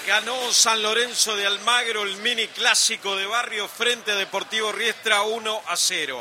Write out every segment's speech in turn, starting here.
Ganó San Lorenzo de Almagro el mini clásico de barrio frente a Deportivo Riestra 1-0.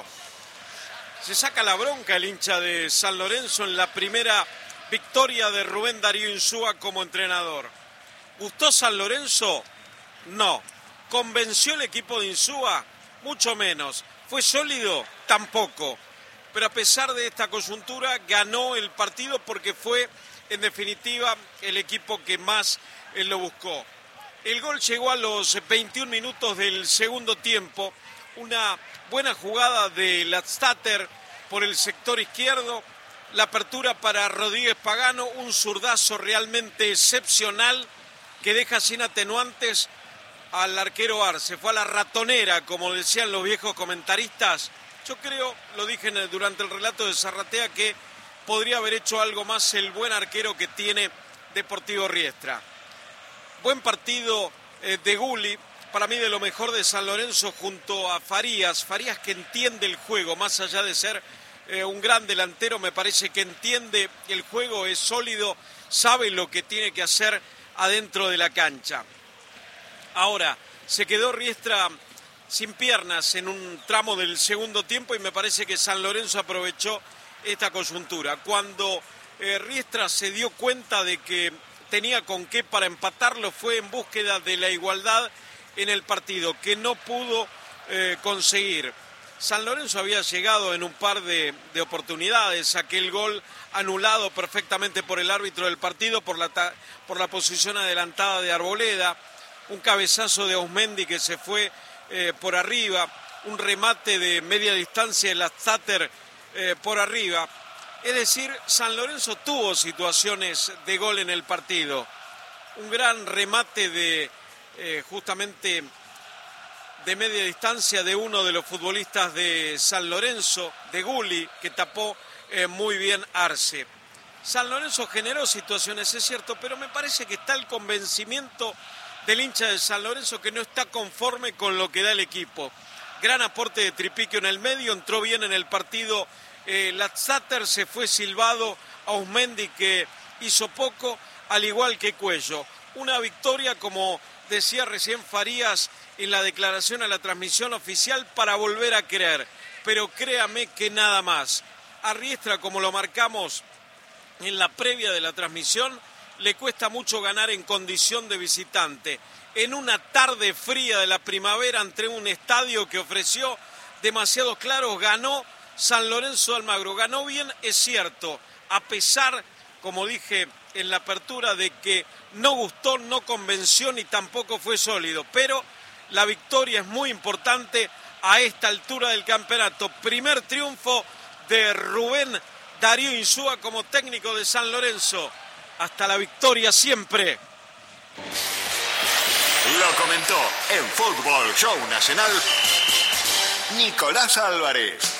Se saca la bronca el hincha de San Lorenzo en la primera victoria de Rubén Darío Insúa como entrenador. ¿Gustó San Lorenzo? No. ¿Convenció el equipo de Insúa? Mucho menos. ¿Fue sólido? Tampoco. Pero a pesar de esta coyuntura ganó el partido porque fue en definitiva el equipo que más lo buscó. El gol llegó a los 21 minutos del segundo tiempo. Una buena jugada de Latstater por el sector izquierdo. La apertura para Rodríguez Pagano, un zurdazo realmente excepcional que deja sin atenuantes al arquero Arce. Fue a la ratonera, como decían los viejos comentaristas. Yo creo, lo dije durante el relato de Zarratea, que podría haber hecho algo más el buen arquero que tiene Deportivo Riestra. Buen partido de Gulli, para mí de lo mejor de San Lorenzo junto a Farías. Farías que entiende el juego, más allá de ser un gran delantero, me parece que entiende el juego, es sólido, sabe lo que tiene que hacer adentro de la cancha. Ahora, se quedó Riestra sin piernas en un tramo del segundo tiempo y me parece que San Lorenzo aprovechó esta coyuntura. Cuando Riestra se dio cuenta de que tenía con qué para empatarlo, fue en búsqueda de la igualdad en el partido, que no pudo conseguir. San Lorenzo había llegado en un par de oportunidades, aquel gol anulado perfectamente por el árbitro del partido por la posición adelantada de Arboleda, un cabezazo de Ausmendi que se fue por arriba, un remate de media distancia de Latstater por arriba. Es decir, San Lorenzo tuvo situaciones de gol en el partido. Un gran remate de justamente de media distancia de uno de los futbolistas de San Lorenzo, de Gulli, que tapó muy bien Arce. San Lorenzo generó situaciones, es cierto, pero me parece que está el convencimiento del hincha de San Lorenzo que no está conforme con lo que da el equipo. Gran aporte de Tripiquio en el medio, entró bien en el partido Latstater, se fue silbado a Ausmendi que hizo poco, al igual que Cuello. Una victoria, como decía recién Farías en la declaración a la transmisión oficial, para volver a creer, pero créame que nada más. A Riestra, como lo marcamos en la previa de la transmisión, le cuesta mucho ganar en condición de visitante. En una tarde fría de la primavera, ante un estadio que ofreció demasiados claros, ganó San Lorenzo de Almagro. Ganó bien, es cierto, a pesar, como dije en la apertura, de que no gustó, no convenció ni tampoco fue sólido. Pero la victoria es muy importante a esta altura del campeonato. Primer triunfo de Rubén Darío Insúa como técnico de San Lorenzo. Hasta la victoria siempre. Lo comentó en Fútbol Show Nacional Nicolás Álvarez.